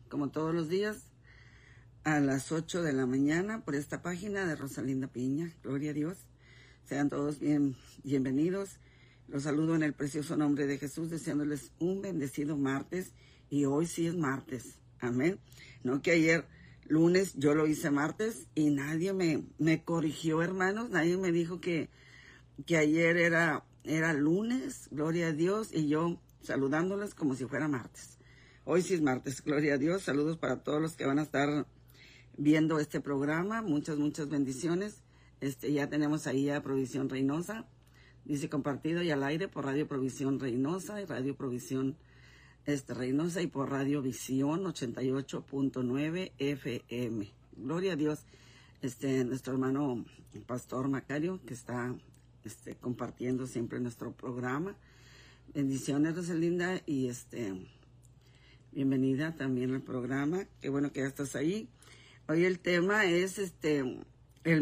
como todos los días, a las 8 de la mañana por esta página de Rosalinda Piña. Gloria a Dios. Sean todos bienvenidos. Los saludo en el precioso nombre de Jesús, deseándoles un bendecido martes. Y hoy sí es martes. Amén. No que ayer lunes yo lo hice martes y nadie me corrigió, hermanos. Nadie me dijo que ayer era lunes. Gloria a Dios. Y yo saludándoles como si fuera martes. Hoy sí es martes. Gloria a Dios. Saludos para todos los que van a estar viendo este programa. Muchas bendiciones. Ya tenemos ahí a Provisión Reynosa. Dice compartido y al aire por Radio Provisión Reynosa y Radio Provisión Reynosa y por Radio Visión 88.9 FM. Gloria a Dios. Nuestro hermano Pastor Macario, que está compartiendo siempre nuestro programa. Bendiciones, Rosalinda, y bienvenida también al programa. Qué bueno que ya estás ahí. Hoy el tema es